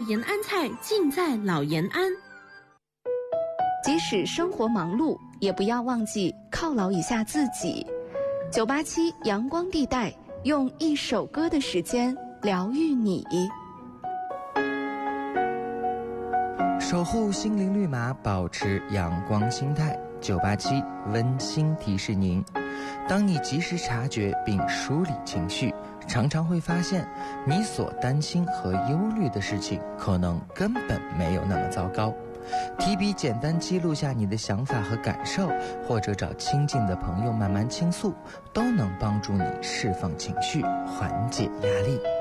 延安菜尽在老延安。 即使生活忙碌，也不要忘记犒劳一下自己。987阳光地带，用一首歌的时间疗愈你。 守护心灵绿码，保持阳光心态。987温馨提示您：当你及时察觉并梳理情绪，常常会发现你所担心和忧虑的事情可能根本没有那么糟糕。提笔简单记录下你的想法和感受，或者找亲近的朋友慢慢倾诉，都能帮助你释放情绪，缓解压力。